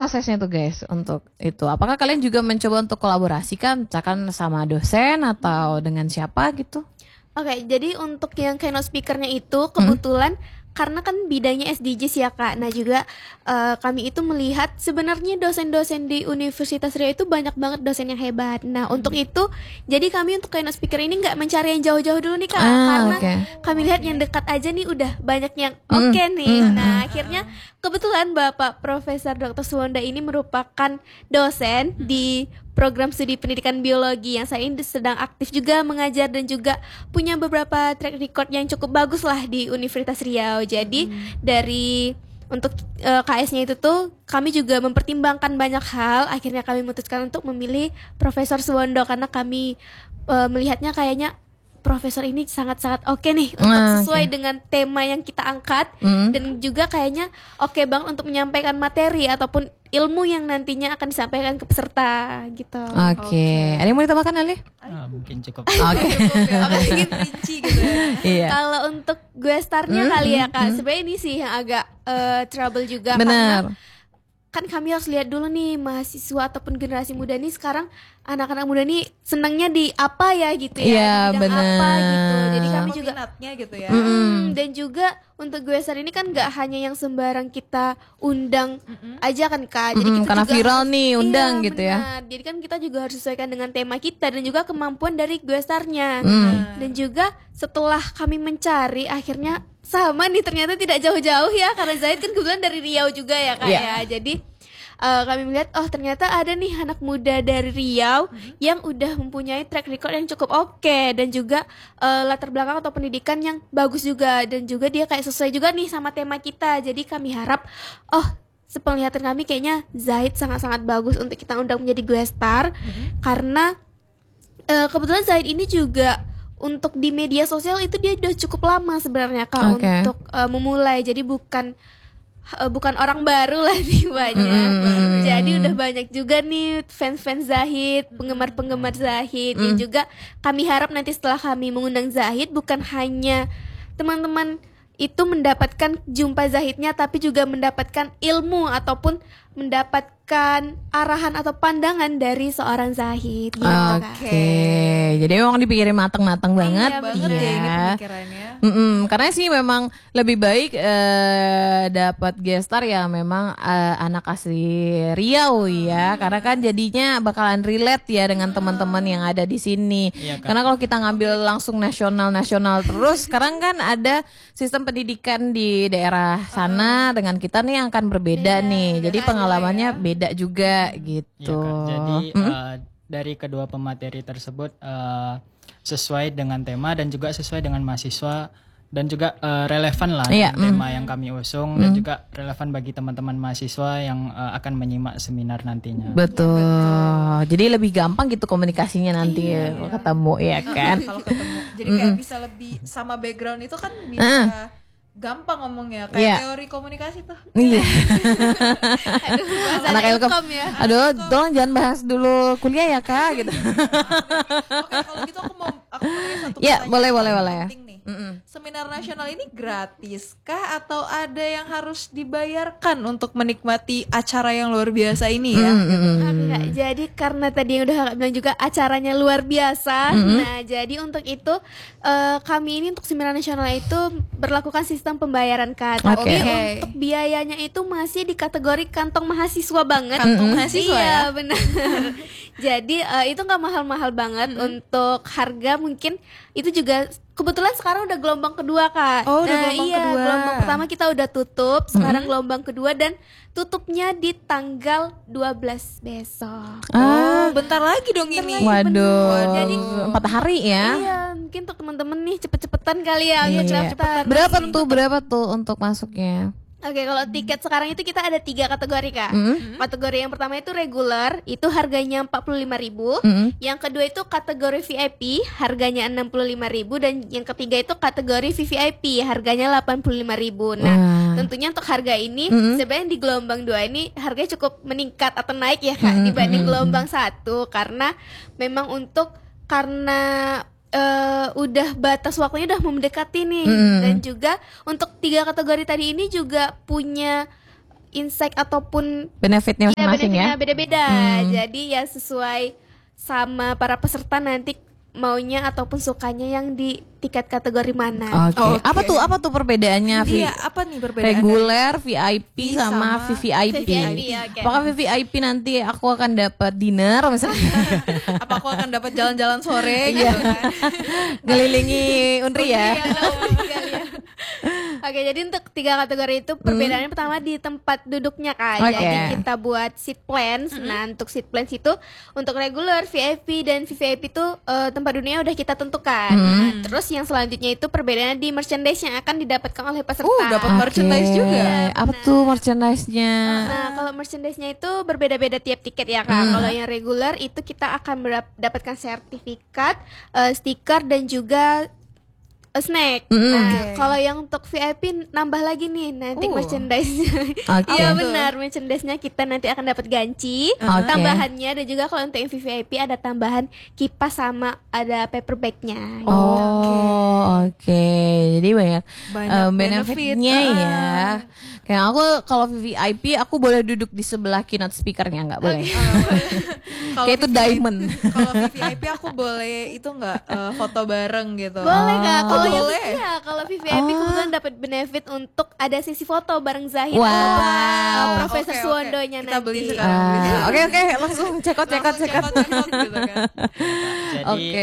prosesnya tuh guys untuk itu? Apakah kalian juga mencoba untuk kolaborasi kan, misalkan sama dosen atau dengan siapa gitu? Oke, jadi untuk yang keynote speakernya itu kebetulan karena kan bidangnya SDGs ya Kak. Nah juga kami itu melihat sebenarnya dosen-dosen di Universitas Riau itu banyak banget dosen yang hebat. Nah untuk itu jadi kami untuk keynote speaker ini nggak mencari yang jauh-jauh dulu nih Kak, karena kami lihat yang dekat aja nih udah banyak yang oke nih. Nah akhirnya kebetulan Bapak Profesor Dr. Suwanda ini merupakan dosen di program studi pendidikan biologi yang saya ini sedang aktif juga mengajar dan juga punya beberapa track record yang cukup bagus lah di Universitas Riau. Jadi dari untuk KS-nya itu tuh kami juga mempertimbangkan banyak hal. Akhirnya kami memutuskan untuk memilih Profesor Suwondo karena kami melihatnya kayaknya Profesor ini sangat-sangat oke nih untuk sesuai dengan tema yang kita angkat dan juga kayaknya oke banget untuk menyampaikan materi ataupun ilmu yang nantinya akan disampaikan ke peserta gitu. Oke. Ada yang mau ditambahkan Ali? Mungkin cukup. Oke. Sedikit rinci gitu ya. Iya. Kalau untuk gue startnya kali ya Kak, sebenarnya ini sih yang agak trouble juga. Benar. Karena kan kami harus lihat dulu nih mahasiswa ataupun generasi muda nih sekarang anak-anak muda nih senangnya di apa ya gitu ya, Iya, di bidang benar. apa gitu. Jadi kami juga Minatnya gitu ya. dan juga untuk gue star ini kan nggak hanya yang sembarang kita undang aja kan Kak. Jadi kita Karena juga viral harus- nih, undang iya, gitu ya. benar. Jadi kan kita juga harus sesuaikan dengan tema kita dan juga kemampuan dari gue starnya. Dan juga setelah kami mencari akhirnya sama nih ternyata tidak jauh-jauh ya karena Zahid kan kebetulan dari Riau juga ya Kak ya. Jadi kami melihat oh ternyata ada nih anak muda dari Riau yang udah mempunyai track record yang cukup oke dan juga latar belakang atau pendidikan yang bagus juga dan juga dia kayak sesuai juga nih sama tema kita. Jadi kami harap sepenglihatan kami kayaknya Zahid sangat-sangat bagus untuk kita undang menjadi guest star karena kebetulan Zahid ini juga untuk di media sosial itu dia udah cukup lama sebenarnya Kak untuk memulai. Jadi bukan orang baru lah jiwanya. Jadi udah banyak juga nih fans-fans Zahid, penggemar-penggemar Zahid. Yang juga kami harap nanti setelah kami mengundang Zahid bukan hanya teman-teman itu mendapatkan jumpa Zahidnya tapi juga mendapatkan ilmu ataupun mendapatkan arahan atau pandangan dari seorang Zahid gitu Kak. Jadi memang dipikirin matang-matang banget. Iya, Banget ya ini pemikirannya. Karena sih memang lebih baik dapat guest star ya memang anak asli Riau ya, karena kan jadinya bakalan relate ya dengan teman-teman yang ada di sini. Iya, Kak. Karena kalau kita ngambil langsung nasional terus, sekarang kan ada sistem pendidikan di daerah sana dengan kita nih yang akan berbeda nih. Jadi pengalamannya beda juga gitu. Iya, Kak. Jadi dari kedua pemateri tersebut sesuai dengan tema dan juga sesuai dengan mahasiswa dan juga relevan lah dengan tema yang kami usung dan juga relevan bagi teman-teman mahasiswa yang akan menyimak seminar nantinya. Betul. Jadi lebih gampang gitu komunikasinya nanti kalau ketemu ya kan. Kalau ketemu jadi kayak bisa lebih sama background itu kan bisa gampang ngomongnya kayak teori komunikasi tuh. Iya. Anak Ilkom ya. Aduh, tolong jangan bahas dulu kuliah ya Kak gitu. Oke, kalau gitu aku mau nanya satu Ya, pertanyaan boleh. paling penting nih. Seminar nasional ini gratis kah atau ada yang harus dibayarkan untuk menikmati acara yang luar biasa ini ya? Enggak, jadi karena tadi yang udah Kakak bilang juga acaranya luar biasa. Nah, jadi untuk itu kami ini untuk seminar nasional itu berlakukan sistem pembayaran Kak. Tapi untuk biayanya itu masih di kategori kantong mahasiswa banget. Kantong mahasiswa iya, ya? benar. Jadi itu nggak mahal-mahal banget. Untuk harga mungkin itu juga kebetulan sekarang udah gelombang kedua Kak. Oh, udah gelombang kedua. Gelombang pertama kita udah tutup, sekarang gelombang kedua dan tutupnya di tanggal 12 besok. Oh, bentar lagi dong ini. Waduh. Jadi 4 hari ya. iya, mungkin untuk teman-teman nih cepet-cepetan kali ya. Ayo Iya. cepetan. Berapa tuh untuk masuknya? Oke, kalau tiket sekarang itu kita ada 3 kategori Kak. Kategori yang pertama itu regular, itu harganya 45.000. Yang kedua itu kategori VIP, harganya 65.000 dan yang ketiga itu kategori VVIP, harganya 85.000. Nah, tentunya untuk harga ini sebenarnya di gelombang 2 ini harganya cukup meningkat atau naik ya Kak dibanding gelombang 1 karena memang karena udah batas waktunya udah mendekati nih dan juga untuk 3 kategori tadi ini juga punya insight ataupun benefitnya masing-masing ya. benefitnya beda-beda. Jadi ya sesuai sama para peserta nanti maunya ataupun sukanya yang di tiket kategori mana. Oke. Apa tuh perbedaannya? Iya, apa nih perbedaannya? Reguler, VIP sama VVIP. VVIP, oke. Apakah VVIP nanti aku akan dapat dinner misalnya? Apa aku akan dapat jalan-jalan sore gitu kan? Ngelilingi Unri ya. Oke, jadi untuk 3 kategori itu perbedaannya pertama di tempat duduknya Kak. Oke. Jadi kita buat seat plans. Nah, untuk seat plans itu untuk regular, VIP dan VVIP itu tempat duduknya udah kita tentukan. Nah, terus yang selanjutnya itu perbedaannya di merchandise yang akan didapatkan oleh peserta. Dapat merchandise juga. Apa tuh merchandise-nya? Nah, kalau merchandise-nya itu berbeda-beda tiap tiket ya Kak. Kalau yang regular itu kita akan mendapatkan sertifikat, stiker dan juga snack. Nah, kalau yang untuk VIP nambah lagi nih nanti merchandise-nya. Oke. Iya benar, merchandise-nya kita nanti akan dapat ganci, tambahannya, dan juga kalau untuk yang VIP ada tambahan kipas sama ada paper bag-nya. Oh, oke. Jadi banyak Banyak benefitnya ya. Kayak aku kalau VIP aku boleh duduk di sebelah keynote speakernya, nggak boleh. Kayak itu diamond. Kalau VVIP aku boleh itu nggak foto bareng gitu. Boleh Kak, kalau yang boleh. iya, kalau VVIP kebetulan dapat benefit untuk ada sesi foto bareng Zahid Wow. atau Profesor Oke, Suwondonya kita nanti. beli sekarang. Oke, langsung cekot. Langsung cekot gitu kan. Jadi Oke.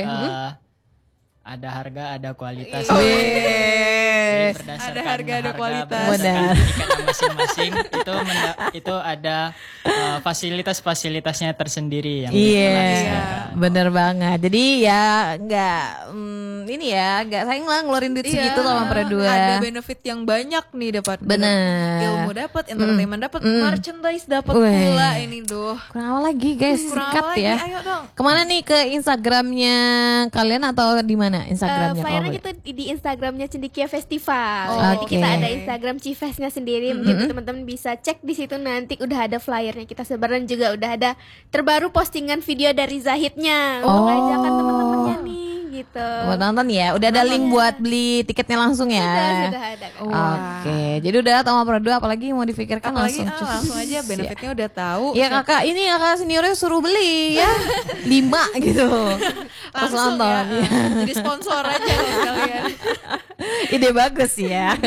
ada harga, ada kualitas. Wih. Jadi berdasarkan Ada harga, ada kualitas. berdasarkan Benar. tiket masing-masing itu ada fasilitas-fasilitasnya tersendiri yang telah Iya, disediakan. bener banget. Jadi ya nggak ini ya nggak sayang lah ngeluarin duit segitu sama berdua. Ada benefit yang banyak nih dapat. Bener. Ilmu dapat, entertainment dapat, merchandise dapat Wih. pula ini duh. Kurang apa lagi guys? Kurang Sikat apa lagi? ya. Ayo dong. Kemana nih, ke Instagramnya kalian atau di mana Instagramnya? Flyer-nya kalau kita di Instagramnya Cendekia Festival. Oh, Jadi kita oke. ada Instagram Cifesnya sendiri. Mungkin teman-teman bisa cek di situ nanti udah ada flyernya kita sebar dan juga udah ada terbaru postingan video dari Zahidnya. Untuk Oh. ajakan teman-temannya nih gitu. buat nonton ya. Udah ada link buat beli tiketnya langsung ya. Sudah ada. Kak. Oke, jadi udah sama berdua, apalagi mau dipikirkan Apalagi langsung. langsung aja benefitnya udah tahu. Ya kakak, ini kakak seniornya suruh beli ya 5 gitu. Pas Langsung nonton. ya. Jadi sponsor aja loh sekalian. Ide bagus ya.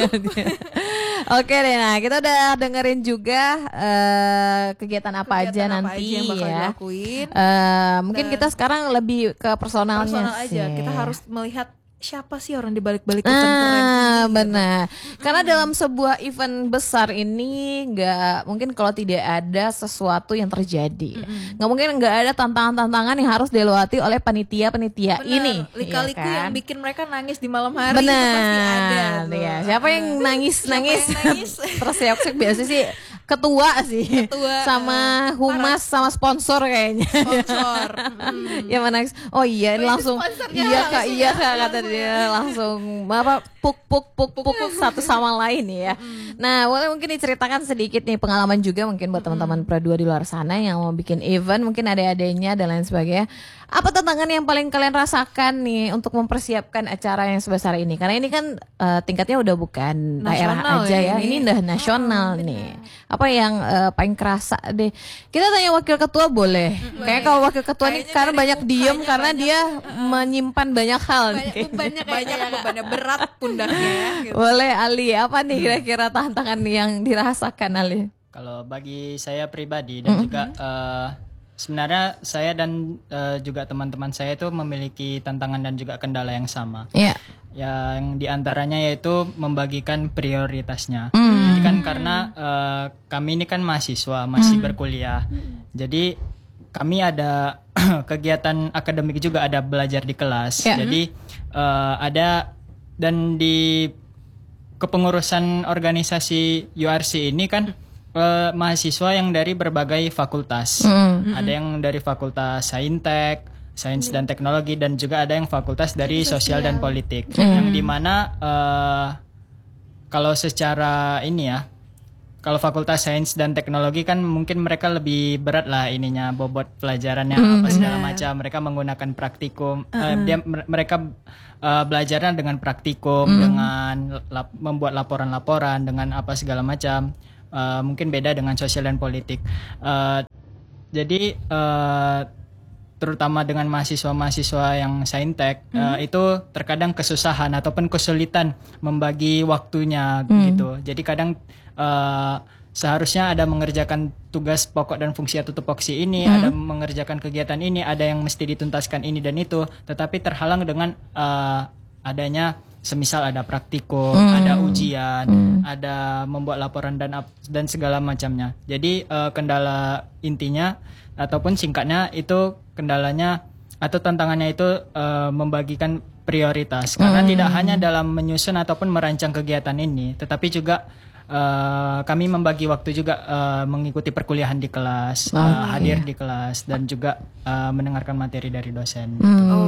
Oke deh, nah kita udah dengerin juga kegiatan apa aja Kegiatan apa nanti aja yang bakal ya. dilakuin. Mungkin kita sekarang lebih ke personalnya Personal sih. aja. Kita harus melihat siapa sih orang di balik-balik event keren ini. Benar. Karena dalam sebuah event besar ini nggak mungkin kalau tidak ada sesuatu yang terjadi. Nggak mungkin nggak ada tantangan-tantangan yang harus dilewati oleh panitia-panitia ini. Lika-liku iya yang kan? bikin mereka nangis di malam hari itu Benar. pasti ada. tuh. Ya. Siapa yang nangis yang nangis? terus seok biasa sih ketua sih. Ketua, sama humas sama sponsor kayaknya. Sponsor. Ya menangis. Oh iya, ini langsung sponsornya iya kak kata dia langsung apa puk satu sama lain ya. Nah, boleh mungkin diceritakan sedikit nih pengalaman juga mungkin buat teman-teman Pradua di luar sana yang mau bikin event, mungkin ada adanya dan lain sebagainya. Apa tantangan yang paling kalian rasakan nih untuk mempersiapkan acara yang sebesar ini? Karena ini kan tingkatnya udah bukan daerah Nasional aja ya ya. Ini udah nasional nih. Apa yang paling kerasa deh? Kita tanya wakil ketua boleh. Kayak kalau wakil ketua ini Kayaknya karena dari banyak diem mukanya karena banyak. dia menyimpan banyak hal nih. Banyak bebannya berat pundaknya ya, gitu. Boleh Ali, apa nih kira-kira tantangan yang dirasakan Ali? Kalau bagi saya pribadi dan juga sebenarnya saya dan juga teman-teman saya itu memiliki tantangan dan juga kendala yang sama. Iya. Yang diantaranya yaitu membagikan prioritasnya. Jadi kan karena kami ini kan mahasiswa masih berkuliah, jadi kami ada kegiatan akademik juga, ada belajar di kelas. Ya. Jadi ada dan di kepengurusan organisasi URC ini kan mahasiswa yang dari berbagai fakultas. Ada yang dari fakultas Saintek, Sains dan Teknologi, dan juga ada yang fakultas dari Sosial dan Politik. Yang dimana kalau secara ini ya, kalau fakultas Sains dan Teknologi kan mungkin mereka lebih berat lah ininya, bobot pelajarannya apa segala macam. Mereka menggunakan praktikum, mereka belajarnya dengan praktikum, dengan membuat laporan-laporan, dengan apa segala macam. mungkin beda dengan sosial dan politik. Jadi terutama dengan mahasiswa-mahasiswa yang saintek itu terkadang kesusahan ataupun kesulitan membagi waktunya gitu. Jadi kadang seharusnya ada mengerjakan tugas pokok dan fungsi atau tupoksi ini, ada mengerjakan kegiatan ini, ada yang mesti dituntaskan ini dan itu, tetapi terhalang dengan adanya semisal ada praktikum, ada ujian, ada membuat laporan dan segala macamnya. Jadi kendala intinya ataupun singkatnya itu kendalanya atau tantangannya itu membagikan prioritas. Karena tidak hanya dalam menyusun ataupun merancang kegiatan ini, tetapi juga kami membagi waktu juga mengikuti perkuliahan di kelas, hadir di kelas dan juga mendengarkan materi dari dosen.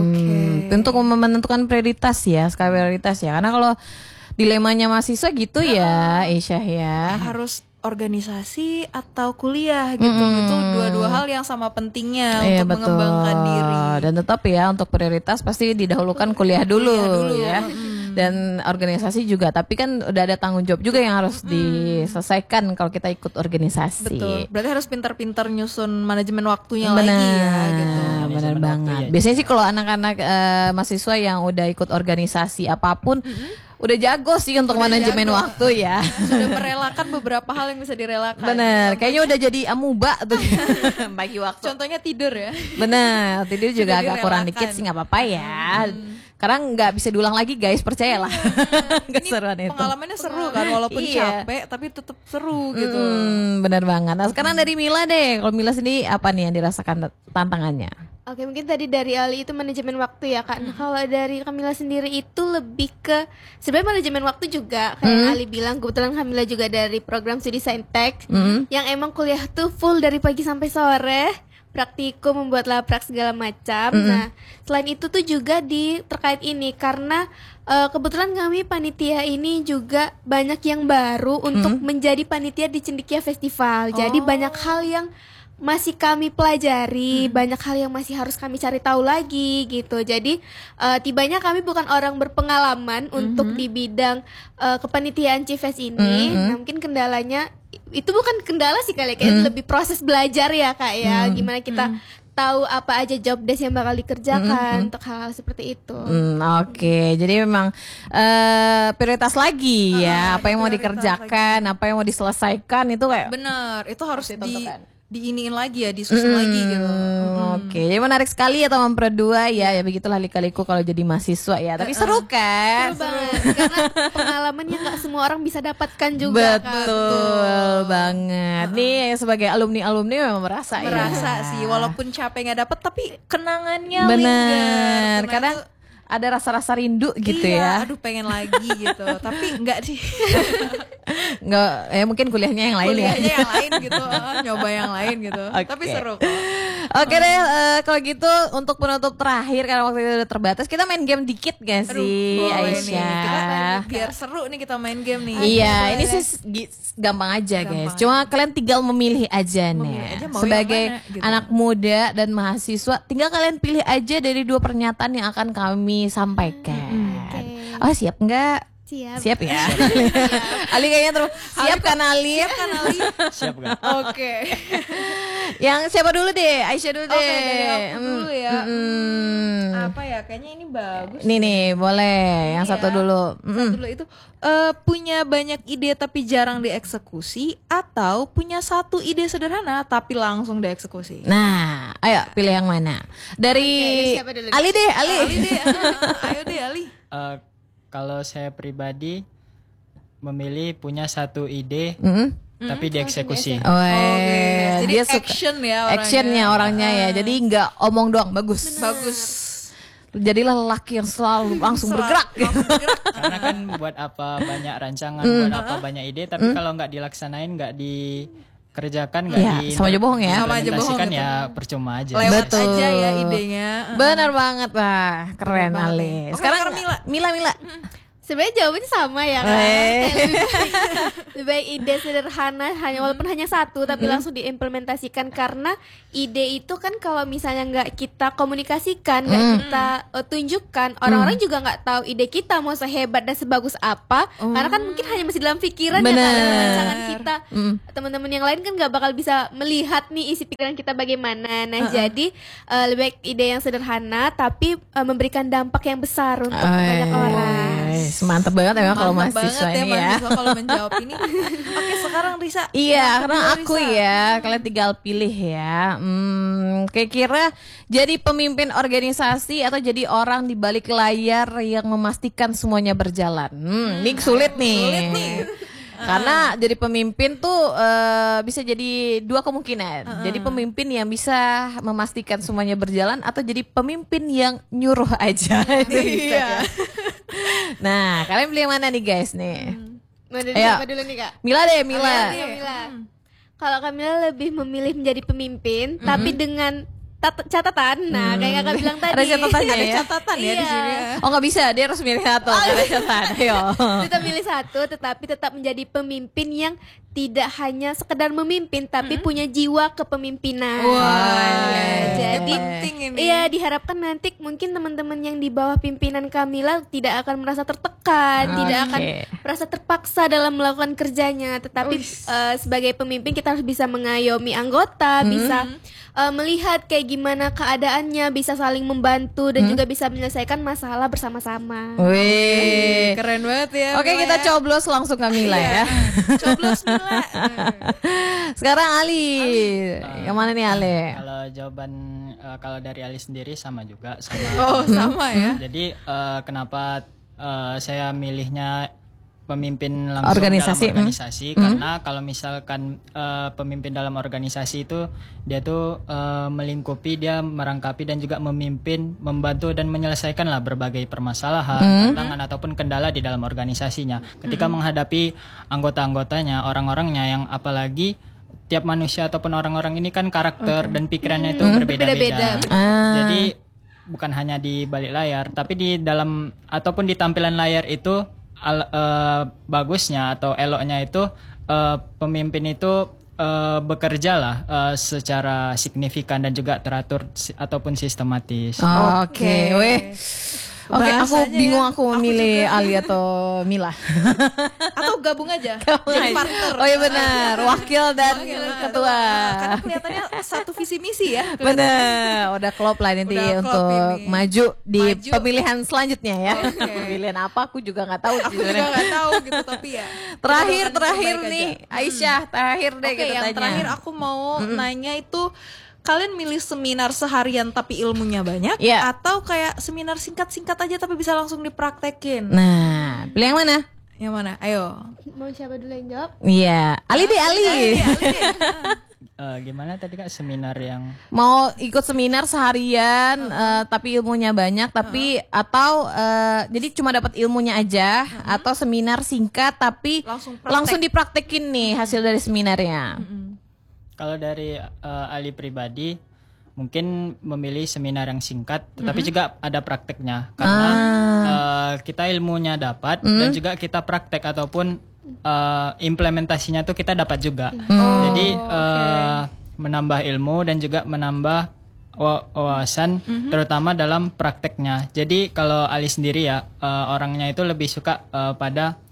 Untuk menentukan prioritas ya, skala prioritas ya. Karena kalau dilemanya mahasiswa gitu ya, Aisyah ya. Harus organisasi atau kuliah gitu. Itu dua-dua hal yang sama pentingnya untuk mengembangkan diri. Dan tetap ya untuk prioritas pasti didahulukan kuliah dulu ya. Dan organisasi juga, tapi kan udah ada tanggung jawab juga yang harus diselesaikan kalau kita ikut organisasi. Betul. Berarti harus pintar-pintar nyusun manajemen waktunya lagi ya gitu. Benar banget. Biasanya sih kalau anak-anak mahasiswa yang udah ikut organisasi apapun udah jago sih untuk manajemen waktu ya. Sudah merelakan beberapa hal yang bisa direlakan. Bener, kayaknya udah jadi amuba tuh bagi waktu. Contohnya tidur ya. Bener, tidur juga agak kurang direlakan. dikit sih nggak apa-apa ya. Karena nggak bisa diulang lagi guys, percayalah. Keseruan itu. Pengalamannya seru kan, walaupun capek tapi tetap seru gitu. Bener banget. Nah sekarang dari Mila deh, kalau Mila sendiri apa nih yang dirasakan tantangannya? Oke, mungkin tadi dari Ali itu manajemen waktu ya Kak. Nah, kalau dari Kamila sendiri itu lebih ke sebenarnya manajemen waktu juga kayak Ali bilang, kebetulan Kamila juga dari program studi Saintek yang emang kuliah tuh full dari pagi sampai sore, praktikum, membuat laprak segala macam. Nah, selain itu tuh juga terkait ini karena kebetulan kami panitia ini juga banyak yang baru untuk menjadi panitia di Cendekia Festival. Jadi banyak hal yang masih kami pelajari, banyak hal yang masih harus kami cari tahu lagi gitu. Jadi tibanya kami bukan orang berpengalaman untuk di bidang kepanitiaan Cifes ini. Nah, mungkin kendalanya itu bukan kendala sih kali, kayak lebih proses belajar ya Kak ya. Gimana kita tahu apa aja job desk yang bakal dikerjakan untuk hal-hal seperti itu. Oke, jadi memang prioritas lagi ya, apa yang mau dikerjakan, apa yang mau diselesaikan itu kayak bener, itu harus diiniin lagi ya, disusun lagi gitu. Oke, jadi menarik sekali ya teman-teman berdua ya. Ya begitulah lika-liku kalau jadi mahasiswa ya. Tapi seru kan? Seru banget, karena pengalaman yang gak semua orang bisa dapatkan juga. Betul banget. Nih sebagai alumni-alumni memang merasa sih, walaupun capek gak dapet tapi kenangannya bener. linger. Kadang ada rasa-rasa rindu gitu ya. Aduh pengen lagi gitu. Tapi enggak sih. Enggak, ya mungkin kuliahnya yang lain ya. Kuliahnya yang lain gitu, nyoba yang lain gitu. Tapi seru kok. Oke deh, kalau gitu untuk penutup terakhir karena waktu itu udah terbatas, kita main game dikit gak sih, Aisyah? Biar seru nih kita main game nih. Iya, ini sih gampang aja guys. Cuma kalian tinggal memilih aja nih. Sebagai gitu. anak muda dan mahasiswa, tinggal kalian pilih aja dari dua pernyataan yang akan kami sampaikan. Oh siap nggak? Siap ya. Ali kayaknya terus siap kan Ali? Siap kan Ali? Siap gak? Oke. Yang siapa dulu deh? Aisyah dulu deh. Oke, dari aku dulu ya. Apa ya? Kayaknya ini bagus. Nih, boleh. Yang satu dulu. Satu dulu itu punya banyak ide tapi jarang dieksekusi, atau punya satu ide sederhana tapi langsung dieksekusi. Nah, ayo pilih yang mana? Dari siapa dulu? Ali deh, Ali. Ayo deh Ali. Kalau saya pribadi memilih punya satu ide tapi dieksekusi. Jadi Dia suka action ya orangnya. actionnya orangnya ya. Jadi nggak omong doang, bagus. Jadilah lelaki yang selalu langsung bergerak. Karena kan buat apa banyak rancangan, buat apa banyak ide, tapi kalau nggak dilaksanain, nggak dikerjakan, nggak sama aja bohong ya. Sama aja bohong diimplementasikan gitu. ya percuma aja. Lewat aja ya idenya. Benar banget, wah keren Ali. Sekarang Oke, Mila. Sebenarnya jawabannya sama ya kan. Lebih baik ide sederhana walaupun hanya satu tapi langsung diimplementasikan, karena ide itu kan kalau misalnya nggak kita komunikasikan, nggak kita tunjukkan, orang-orang juga nggak tahu ide kita mau sehebat dan sebagus apa, karena kan mungkin hanya masih dalam pikiran ya, dalam rancangan kita. Teman-teman yang lain kan nggak bakal bisa melihat nih isi pikiran kita bagaimana. Nah jadi lebih baik ide yang sederhana tapi memberikan dampak yang besar untuk banyak orang. Mantap banget ya kalau mahasiswa ini ya. Mahasiswa kalau menjawab ini. Oke, sekarang Risa. Iya, karena aku ya, kalian tinggal pilih ya. Kira-kira jadi pemimpin organisasi atau jadi orang di balik layar yang memastikan semuanya berjalan. Ini sulit nih. Karena jadi pemimpin tuh bisa jadi dua kemungkinan. Jadi pemimpin yang bisa memastikan semuanya berjalan atau jadi pemimpin yang nyuruh aja. Itu bisa ya. Nah, kalian pilih yang mana nih guys nih? Mau dari siapa dulu nih Kak? Mila deh, Mila. Kalau Kamila lebih memilih menjadi pemimpin, tapi dengan catatan. Nah, kayak Kakak bilang tadi. Ada catatannya Ada ya? catatan ya di sini. Ya. Oh nggak bisa, dia harus milih satu. Ada catatan. Ayo. Tetap pilih satu, tetapi tetap menjadi pemimpin yang tidak hanya sekedar memimpin, tapi punya jiwa kepemimpinan. Jadi penting ini. iya, diharapkan nanti mungkin teman-teman yang di bawah pimpinan Kamila tidak akan merasa tertekan, tidak akan merasa terpaksa dalam melakukan kerjanya, tetapi sebagai pemimpin kita harus bisa mengayomi anggota, bisa melihat kayak gimana keadaannya, bisa saling membantu dan juga bisa menyelesaikan masalah bersama-sama. Wih, keren banget ya. Oke, Mila kita ya. coblos langsung ke Mila ya. Coblos Mila. Sekarang Ali. Yang mana nih Ali? Kalau jawaban kalau dari Ali sendiri sama juga sama. Oh, sama ya. Jadi kenapa saya milihnya pemimpin langsung Organisasi. dalam organisasi karena kalau misalkan pemimpin dalam organisasi itu dia tuh melingkupi, dia merangkapi dan juga memimpin, membantu dan menyelesaikan lah berbagai permasalahan, tantangan ataupun kendala di dalam organisasinya. Ketika menghadapi anggota-anggotanya, orang-orangnya yang apalagi tiap manusia ataupun orang-orang ini kan karakter dan pikirannya itu berbeda-beda. Jadi bukan hanya di balik layar, tapi di dalam ataupun di tampilan layar itu bagusnya atau eloknya itu pemimpin itu bekerja lah secara signifikan dan juga teratur ataupun sistematis. Oke, Oke, aku bingung aku memilih Ali atau Mila. Atau gabung aja. Jadi partner. Oh iya benar, wakil dan ketua. Karena kelihatannya satu visi misi ya. Benar, udah klop lah nanti Udah klop untuk ini. maju di Maju. pemilihan selanjutnya ya. Pemilihan apa aku juga nggak tahu. Aku juga nggak tahu gitu, tapi ya. Terakhir kita doakan yang terbaik nih, aja. Aisyah terakhir deh Oke, kita yang tanya. terakhir aku mau nanya itu, kalian milih seminar seharian tapi ilmunya banyak, Iya. atau kayak seminar singkat-singkat aja tapi bisa langsung dipraktekin? Nah, pilih yang mana? Yang mana? Ayo. Mau siapa dulu yang jawab? Iya, Ali deh Ali. Gimana tadi Kak seminar yang Mau ikut seminar seharian tapi ilmunya banyak, tapi atau jadi cuma dapat ilmunya aja, atau seminar singkat tapi Langsung praktek. langsung dipraktekin nih hasil dari seminarnya. kalau dari Ali pribadi mungkin memilih seminar yang singkat tetapi juga ada prakteknya karena kita ilmunya dapat dan juga kita praktek ataupun implementasinya tuh kita dapat juga. Jadi menambah ilmu dan juga menambah wawasan terutama dalam prakteknya. Jadi kalau Ali sendiri ya orangnya itu lebih suka pada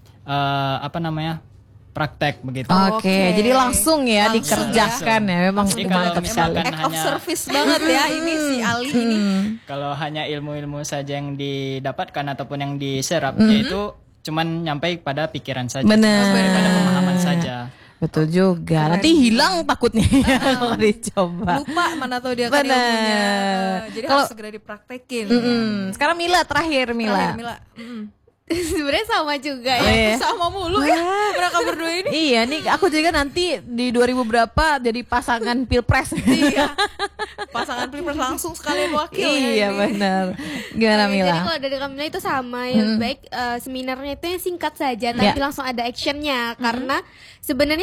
praktek begitu. Oke, jadi langsung ya dikerjakan ya, memang Jadi kalau mantap sekali. misalkan Act of hanya service banget ya ini si Ali ini. kalau hanya ilmu-ilmu saja yang didapatkan ataupun yang diserap yaitu cuman nyampe pada pikiran saja, Bener. pada pemahaman saja. Betul juga. Nanti hilang takutnya kalau dicoba. Lupa mana tahu dia kan Bener. ilmunya. Jadi Kalau- harus segera dipraktekin. Sekarang Mila terakhir Mila. Terakhir, Mila. Sebenarnya sama juga Oh, ya. iya. Sama mulu ya mereka berdua ini. Iya nih aku juga nanti di 2000 berapa jadi pasangan pilpres. Iya. Pasangan pilpres langsung sekalian wakil ya Iya ini. benar. Gimana Jadi Mila? kalau dari Kamila itu sama, yang baik seminarnya itu yang singkat saja tapi Ya. langsung ada actionnya, karena sebenarnya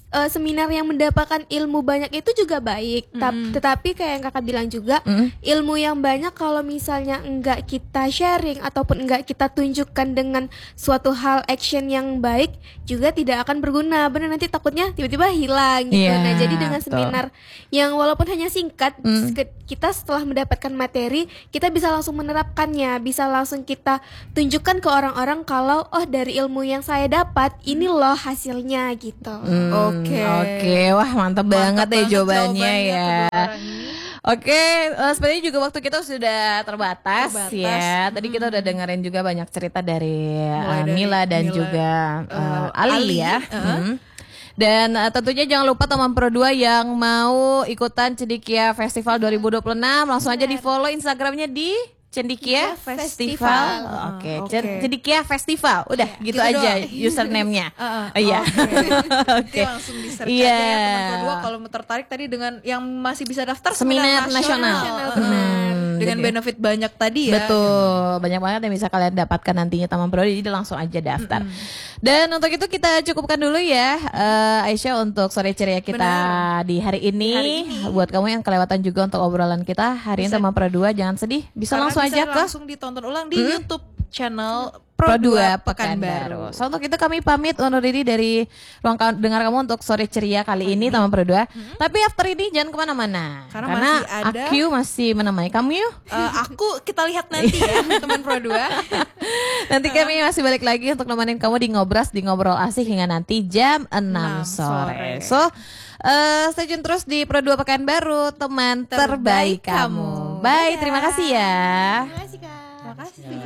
seminar yang mendapatkan ilmu banyak itu juga baik. Tetapi kayak yang kakak bilang juga, ilmu yang banyak kalau misalnya enggak kita sharing ataupun enggak kita tunjukkan dengan suatu hal action yang baik, juga tidak akan berguna. Benar, nanti takutnya tiba-tiba hilang gitu. Nah, jadi dengan seminar yang walaupun hanya singkat, kita setelah mendapatkan materi, kita bisa langsung menerapkannya, bisa langsung kita tunjukkan ke orang-orang kalau dari ilmu yang saya dapat ini loh hasilnya gitu. Oke, wah mantap banget deh jawabannya ya. Oke, sebenarnya juga waktu kita sudah terbatas ya. Tadi kita udah dengerin juga banyak cerita dari Mila dan juga Ali ya. Dan tentunya jangan lupa teman Pro 2 yang mau ikutan Cendekia Festival 2026 langsung aja di follow Instagramnya di Cendekia Festival. Oke. Cendekia Festival. Udah gitu aja username-nya. Iya. Oke. Langsung di-search aja ya teman Pro 2 kalau mau tertarik tadi dengan yang masih bisa daftar seminar nasional. Dengan benefit banyak tadi ya. Betul. Banyak banget yang bisa kalian dapatkan nantinya teman Pro 2, jadi langsung aja daftar. Dan untuk itu kita cukupkan dulu ya Aisyah untuk sore ceria kita di hari ini. Buat kamu yang kelewatan juga untuk obrolan kita hari ini teman Pro 2, jangan sedih. Bisa langsung aja langsung ditonton ulang di YouTube channel Pro 2 Pekanbaru. So untuk itu kami pamit undur diri dari ruang dengar kamu untuk sore ceria kali ini teman Pro 2. Tapi after ini jangan kemana-mana karena masih ada Aku masih menemani kamu yuk. Kita lihat nanti ya teman Pro 2. Nanti kami masih balik lagi untuk nemenin kamu di Ngobras, di Ngobrol Asik hingga nanti jam 6 sore. So stay tune terus di Pro 2 Pekanbaru, teman terbaik kamu. Bye, terima kasih ya. Terima kasih Kak. Terima kasih.